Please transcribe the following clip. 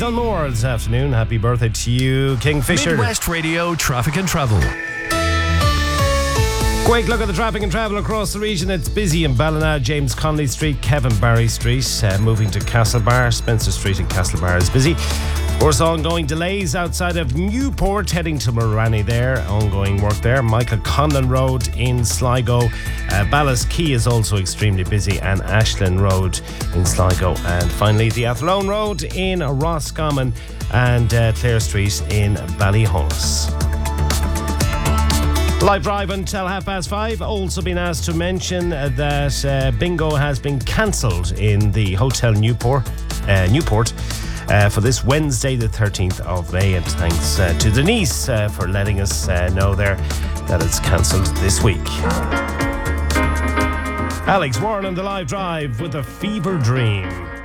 Kilmore this afternoon. Happy birthday to you, Kingfisher. Midwest Radio Traffic and Travel. Quick look at the traffic and travel across the region. It's busy in Ballina, James Connolly Street, Kevin Barry Street. Moving to Castlebar, Spencer Street and Castlebar is busy. Of course, ongoing delays outside of Newport, heading to Morani there. Ongoing work there. Michael Conlon Road in Sligo. Ballast Quay is also extremely busy, and Ashland Road in Sligo. And finally, the Athlone Road in Roscommon and Clare Street in Ballyhonus. Live drive until 5:30. Also been asked to mention that bingo has been cancelled in the Hotel Newport for this Wednesday, the 13th of May. And thanks to Denise for letting us know there that it's cancelled this week. Alex Warren on the live drive with a fever dream.